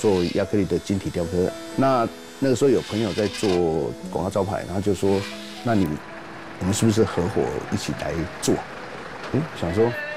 做亚克力的晶体雕刻。那个时候有朋友在做广告招牌，然后就说，我们是不是合伙一起来做？想说